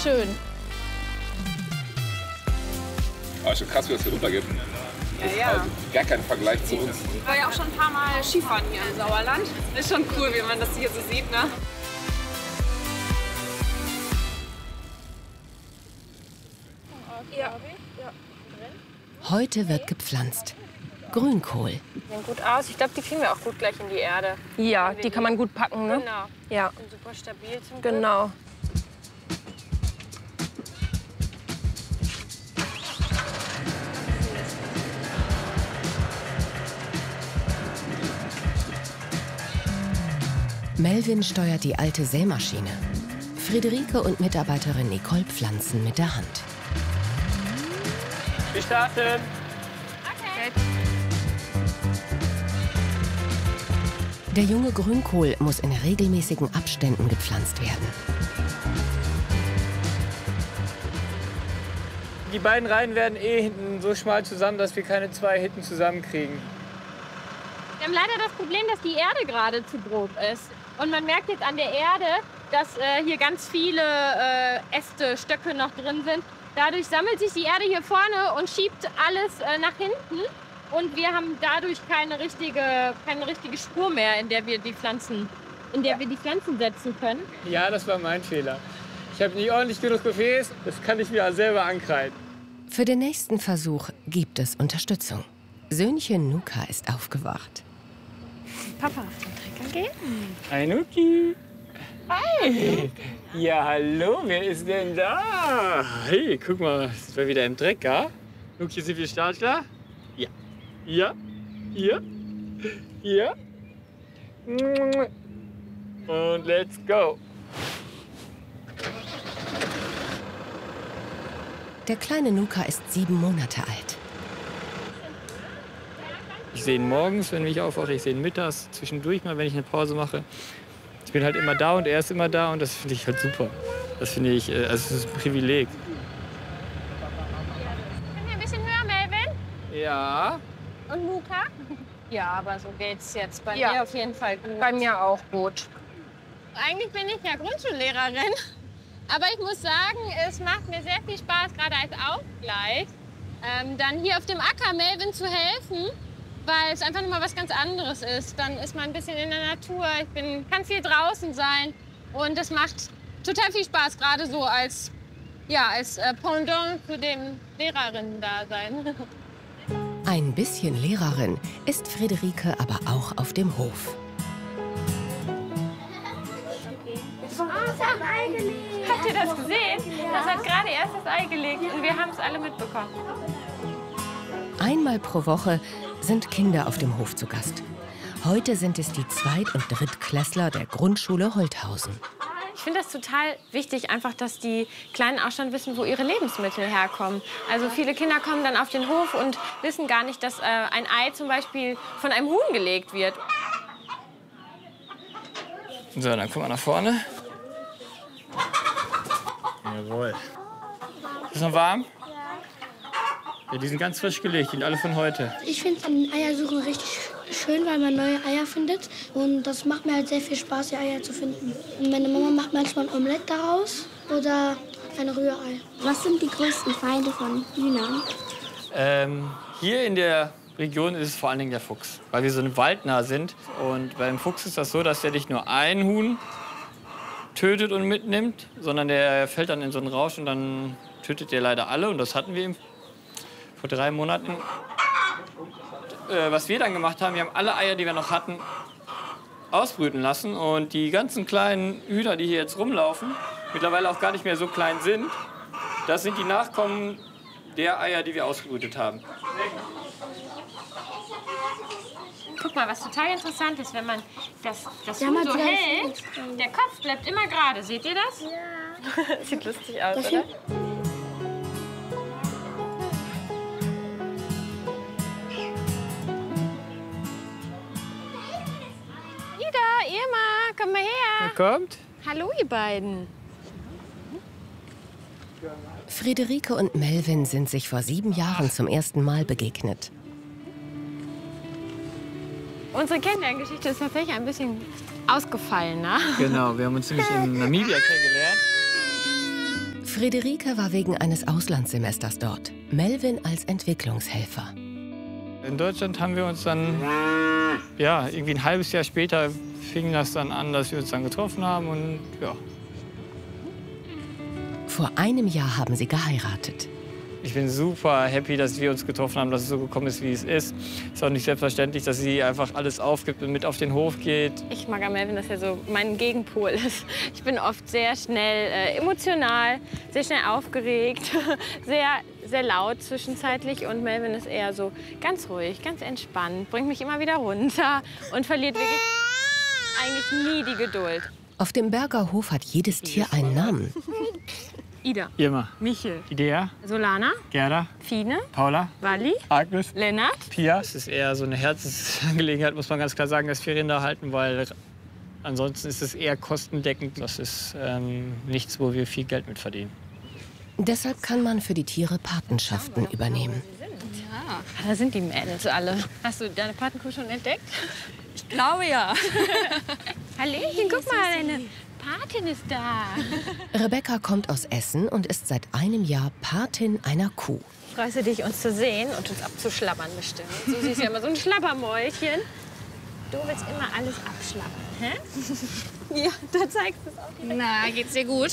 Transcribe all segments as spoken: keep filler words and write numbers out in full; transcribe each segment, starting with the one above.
schön. Oh, ist schon krass, wie das hier runtergeht. Das ist Ja, ja. also gar kein Vergleich zu uns. Ich war ja auch schon ein paar Mal Skifahren hier im Sauerland. Ist schon cool, wie man das hier so sieht, ne? Ja. Heute wird gepflanzt. Grünkohl. Sehen gut aus. Ich glaube, die kriegen wir auch gut gleich in die Erde. Ja, die kann man gut packen, ne? Genau. Ja, Und super stabil zum Glück. genau. Melvin steuert die alte Sämaschine. Friederike und Mitarbeiterin Nicole pflanzen mit der Hand. Wir starten. Okay. Der junge Grünkohl muss in regelmäßigen Abständen gepflanzt werden. Die beiden Reihen werden eh hinten so schmal zusammen, dass wir keine zwei hinten zusammenkriegen. Wir haben leider das Problem, dass die Erde gerade zu grob ist. Und man merkt jetzt an der Erde, dass äh, hier ganz viele äh, Äste, Stöcke noch drin sind. Dadurch sammelt sich die Erde hier vorne und schiebt alles äh, nach hinten. Und wir haben dadurch keine richtige, keine richtige Spur mehr, in der wir die Pflanzen, in der wir die Pflanzen setzen können. Ja, das war mein Fehler. Ich habe nicht ordentlich genug gefräst, das kann ich mir selber ankreiden. Für den nächsten Versuch gibt es Unterstützung. Söhnchen Nuka ist aufgewacht. Papa auf den Trecker gehen? Hi, Nuki. Hi. Ja, hallo, wer ist denn da? Hey, guck mal, ist mal wieder im Trecker. Nuki, sind wir startklar? Ja. Ja. Hier. Hier. Und let's go. Der kleine Nuka ist sieben Monate alt. Ich sehe ihn morgens, wenn ich aufwache, ich sehe ihn mittags, zwischendurch mal, wenn ich eine Pause mache. Ich bin halt immer da und er ist immer da und das finde ich halt super. Das finde ich, also das ist ein Privileg. Können wir ein bisschen höher, Melvin? Ja. Und Luca? Ja, aber so geht's jetzt bei Ja. mir auf jeden Fall gut. Bei mir auch gut. Eigentlich bin ich ja Grundschullehrerin, aber ich muss sagen, es macht mir sehr viel Spaß, gerade als Ausgleich, ähm, dann hier auf dem Acker Melvin zu helfen, weil es einfach noch mal was ganz anderes ist. Dann ist man ein bisschen in der Natur, ich bin, kann viel draußen sein und es macht total viel Spaß, gerade so als, ja, als äh, Pendant zu dem Lehrerinnen-Dasein. Ein bisschen Lehrerin ist Friederike aber auch auf dem Hof. Habt ihr das gesehen? Das hat gerade erst das Ei gelegt und wir haben es alle mitbekommen. Einmal pro Woche sind Kinder auf dem Hof zu Gast. Heute sind es die Zweit- und Drittklässler der Grundschule Holthausen. Ich finde das total wichtig, einfach, dass die Kleinen auch schon wissen, wo ihre Lebensmittel herkommen. Also viele Kinder kommen dann auf den Hof und wissen gar nicht, dass äh, ein Ei zum Beispiel von einem Huhn gelegt wird. So, dann guck mal nach vorne. Jawohl. Ist noch warm? Ja, die sind ganz frisch gelegt, die sind alle von heute. Ich finde Eiersuchen richtig schön, weil man neue Eier findet. Und das macht mir halt sehr viel Spaß, die Eier zu finden. Und meine Mama macht manchmal ein Omelett daraus oder ein Rührei. Was sind die größten Feinde von Hühnern? Ähm, hier in der Region ist es vor allen Dingen der Fuchs, weil wir so waldnah sind. Und beim Fuchs ist das so, dass er nicht nur ein Huhn tötet und mitnimmt, sondern der fällt dann in so einen Rausch und dann tötet der leider alle. Und das hatten wir ihm vor drei Monaten. Äh, was wir dann gemacht haben, wir haben alle Eier, die wir noch hatten, ausbrüten lassen. Und die ganzen kleinen Hühner, die hier jetzt rumlaufen, mittlerweile auch gar nicht mehr so klein sind, das sind die Nachkommen der Eier, die wir ausgebrütet haben. Guck mal, was total interessant ist, wenn man das, das Ja, Huhn man so sieht hält, der Kopf bleibt immer gerade. Seht ihr das? Ja. Sieht lustig aus, Das oder? Ida, Irma, komm mal her. Wer kommt? Hallo, ihr beiden. Friederike und Melvin sind sich vor sieben Jahren zum ersten Mal begegnet. Unsere Kennenlerngeschichte ist tatsächlich ein bisschen ausgefallener. Genau, wir haben uns nämlich in Namibia kennengelernt. Friederike war wegen eines Auslandssemesters dort, Melvin als Entwicklungshelfer. In Deutschland haben wir uns dann, ja, irgendwie ein halbes Jahr später fing das dann an, dass wir uns dann getroffen haben und ja. Vor einem Jahr haben sie geheiratet. Ich bin super happy, dass wir uns getroffen haben, dass es so gekommen ist, wie es ist. Es ist auch nicht selbstverständlich, dass sie einfach alles aufgibt und mit auf den Hof geht. Ich mag an Melvin, dass er so mein Gegenpol ist. Ich bin oft sehr schnell äh, emotional, sehr schnell aufgeregt, sehr, sehr laut zwischenzeitlich. Und Melvin ist eher so ganz ruhig, ganz entspannt, bringt mich immer wieder runter und verliert wirklich eigentlich nie die Geduld. Auf dem Berger Hof hat jedes Tier einen Namen. Ida, Irma, Michel, Idea, Solana, Gerda, Fine, Paula, Wally, Agnes, Lennart. Pia. Es ist eher so eine Herzensangelegenheit, muss man ganz klar sagen, dass wir Rinder halten, weil ansonsten ist es eher kostendeckend. Das ist ähm, nichts, wo wir viel Geld mit verdienen. Deshalb kann man für die Tiere Patenschaften übernehmen. Ja, da sind die Mädels alle. Hast du deine Patenkuh schon entdeckt? Ich glaube ja. Hallöchen, guck mal, deine Patin ist da. Rebecca kommt aus Essen und ist seit einem Jahr Patin einer Kuh. Freust du dich, uns zu sehen und uns abzuschlabbern bestimmt? Du siehst ja immer so ein Schlabbermäulchen. Du willst immer alles abschlabbern, hä? Ja, da zeigst du es auch direkt. Na, geht's dir gut?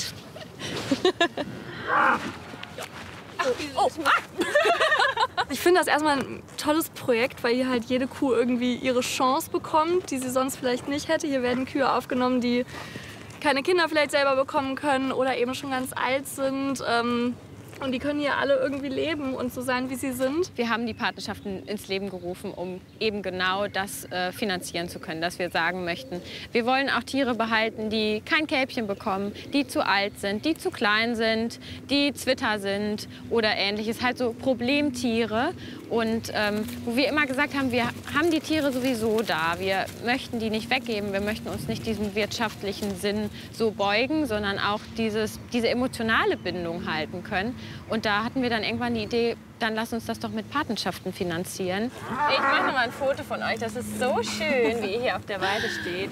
Oh, ich finde das erstmal ein tolles Projekt, weil hier halt jede Kuh irgendwie ihre Chance bekommt, die sie sonst vielleicht nicht hätte. Hier werden Kühe aufgenommen, die keine Kinder vielleicht selber bekommen können oder eben schon ganz alt sind. Ähm, und die können hier alle irgendwie leben und so sein, wie sie sind. Wir haben die Patenschaften ins Leben gerufen, um eben genau das äh, finanzieren zu können, dass wir sagen möchten, wir wollen auch Tiere behalten, die kein Kälbchen bekommen, die zu alt sind, die zu klein sind, die Zwitter sind oder ähnliches, halt so Problemtiere. Und ähm, wo wir immer gesagt haben, wir haben die Tiere sowieso da, wir möchten die nicht weggeben, wir möchten uns nicht diesem wirtschaftlichen Sinn so beugen, sondern auch dieses, diese emotionale Bindung halten können. Und da hatten wir dann irgendwann die Idee, dann lass uns das doch mit Patenschaften finanzieren. Ich mache noch mal ein Foto von euch, das ist so schön, wie ihr hier auf der Weide steht.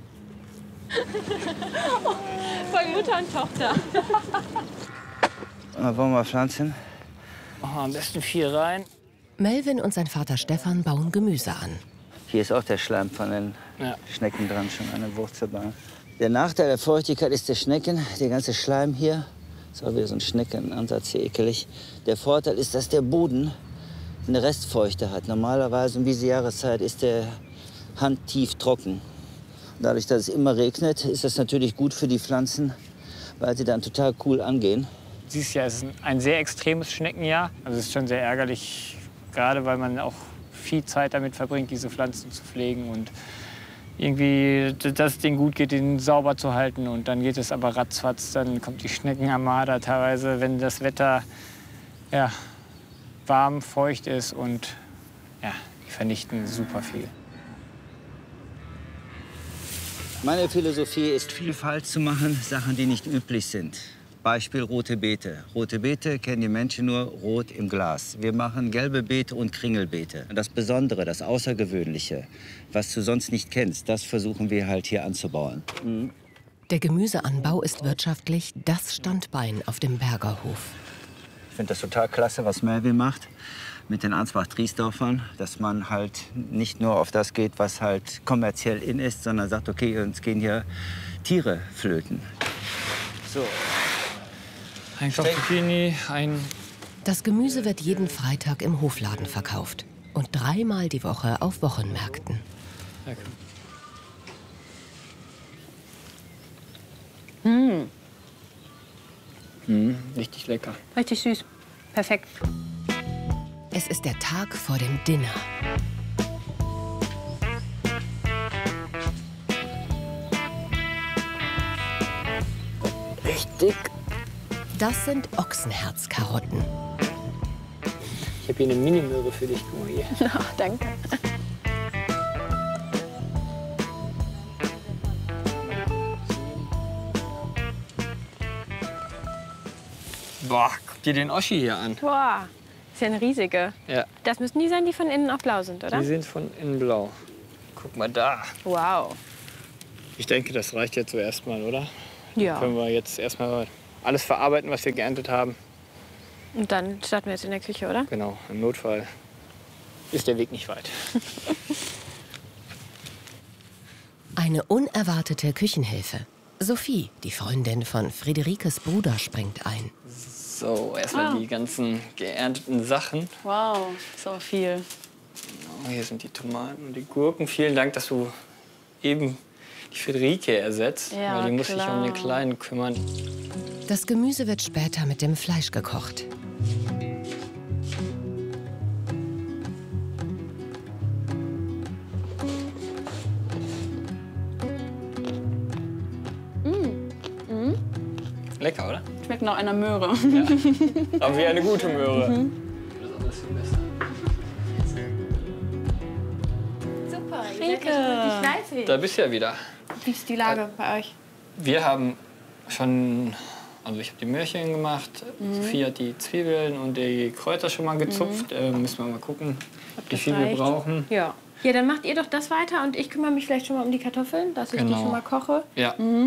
Voll Mutter und Tochter. Wollen wir mal pflanzen? Machen wir am besten vier rein. Melvin und sein Vater Stefan bauen Gemüse an. Hier ist auch der Schleim von den Ja. Schnecken dran, schon an der Wurzelbahn. Der Nachteil der Feuchtigkeit ist der Schnecken, der ganze Schleim hier. Das ist auch wieder so ein Schneckenansatz hier, ekelig. Der Vorteil ist, dass der Boden eine Restfeuchte hat. Normalerweise um diese Jahreszeit ist der handtief trocken. Dadurch, dass es immer regnet, ist das natürlich gut für die Pflanzen, weil sie dann total cool angehen. Dieses Jahr ist ein sehr extremes Schneckenjahr. Also es ist schon sehr ärgerlich, gerade weil man auch viel Zeit damit verbringt, diese Pflanzen zu pflegen und irgendwie, dass es denen gut geht, den sauber zu halten. Und dann geht es aber ratzfatz, dann kommt die Schneckenarmada teilweise, wenn das Wetter ja, warm, feucht ist und ja, die vernichten super viel. Meine Philosophie ist, Vielfalt zu machen, Sachen, die nicht üblich sind. Beispiel rote Beete. Rote Beete kennen die Menschen nur rot im Glas. Wir machen gelbe Beete und Kringelbeete. Das Besondere, das Außergewöhnliche, was du sonst nicht kennst, das versuchen wir halt hier anzubauen. Mhm. Der Gemüseanbau ist wirtschaftlich das Standbein auf dem Berger Hof. Ich finde das total klasse, was Melvin macht mit den Ansbach-Driesdorfern, dass man halt nicht nur auf das geht, was halt kommerziell in ist, sondern sagt, okay, uns gehen hier Tiere flöten. So. Ein Kopf Zucchini, ein... Das Gemüse wird jeden Freitag im Hofladen verkauft und dreimal die Woche auf Wochenmärkten. Danke. Mmh. Mm, richtig lecker. Richtig süß. Perfekt. Es ist der Tag vor dem Dinner. Richtig. Das sind Ochsenherzkarotten. Ich habe hier eine Mini-Möhre für dich. Guck mal hier. Oh, danke. Boah, guck dir den Oschi hier an. Boah, ist ja eine riesige. Ja. Das müssen die sein, die von innen auch blau sind, oder? Die sind von innen blau. Guck mal da. Wow. Ich denke, das reicht jetzt so erstmal, oder? Ja. Können wir jetzt erstmal alles verarbeiten, was wir geerntet haben. Und dann starten wir jetzt in der Küche, oder? Genau, im Notfall ist der Weg nicht weit. Eine unerwartete Küchenhilfe. Sophie, die Freundin von Friederikes Bruder, springt ein. So, erstmal Ah. die ganzen geernteten Sachen. Wow, so viel. Oh, hier sind die Tomaten und die Gurken. Vielen Dank, dass du eben die Friederike ersetzt, Ja, weil die muss sich klar. um den Kleinen kümmern. Das Gemüse wird später mit dem Fleisch gekocht. Lecker, oder? Schmeckt nach einer Möhre. Aber wie eine gute Möhre. Mhm. Das ist alles viel besser. Super, ihr Friederike. seid richtig fleißig. Da bist du ja wieder. Wie ist die Lage bei euch? Wir haben schon, also ich habe die Möhrchen gemacht, Mhm. Sophie hat die Zwiebeln und die Kräuter schon mal gezupft. Äh, müssen wir mal gucken, wie das viel wir reicht. brauchen. Ja. Ja, dann macht ihr doch das weiter und ich kümmere mich vielleicht schon mal um die Kartoffeln, dass ich die Genau. schon mal koche. Ja. Mhm.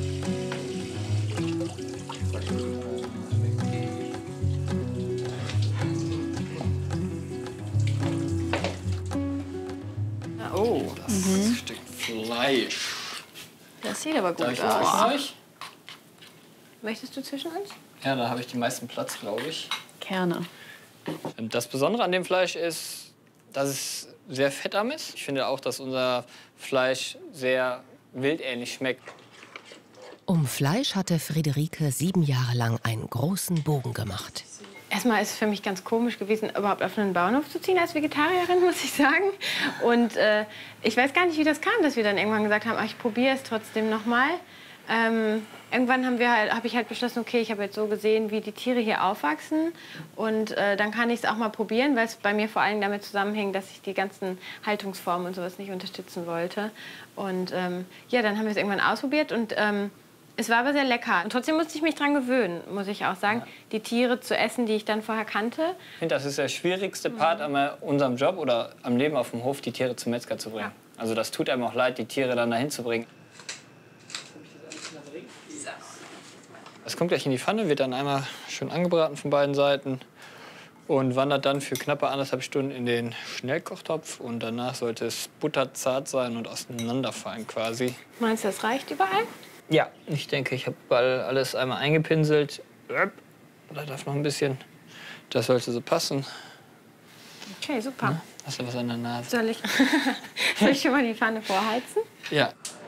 Oh, das ist ein Stück Fleisch. Das sieht aber Darf gut ich aus. was zwischen euch? Möchtest du zwischen uns? Ja, da habe ich den meisten Platz, glaube ich. Kerne. Das Besondere an dem Fleisch ist, dass es sehr fettarm ist. Ich finde auch, dass unser Fleisch sehr wildähnlich schmeckt. Um Fleisch hatte Friederike sieben Jahre lang einen großen Bogen gemacht. Erstmal ist es für mich ganz komisch gewesen, überhaupt auf einen Bauernhof zu ziehen als Vegetarierin, muss ich sagen. Und äh, ich weiß gar nicht, wie das kam, dass wir dann irgendwann gesagt haben, ach, ich probiere es trotzdem noch mal. Ähm, irgendwann haben wir halt, habe ich halt beschlossen, okay, ich habe jetzt so gesehen, wie die Tiere hier aufwachsen. Und äh, dann kann ich es auch mal probieren, weil es bei mir vor allem damit zusammenhängt, dass ich die ganzen Haltungsformen und sowas nicht unterstützen wollte. Und ähm, ja, dann haben wir es irgendwann ausprobiert und ähm, es war aber sehr lecker. Und trotzdem musste ich mich dran gewöhnen, muss ich auch sagen, die Tiere zu essen, die ich dann vorher kannte. Ich finde, das ist der schwierigste Part an unserem Job oder am Leben auf dem Hof, die Tiere zum Metzger zu bringen. Also das tut einem auch leid, die Tiere dann dahin zu bringen. Das kommt gleich in die Pfanne, wird dann einmal schön angebraten von beiden Seiten und wandert dann für knappe anderthalb Stunden in den Schnellkochtopf. Und danach sollte es butterzart sein und auseinanderfallen quasi. Meinst du, das reicht überall? Ja, ich denke, ich habe alles einmal eingepinselt. Da darf noch ein bisschen. Das sollte so passen. Okay, super. Hast du was an der Nase? Soll ich, soll ich schon mal die Pfanne vorheizen? Ja.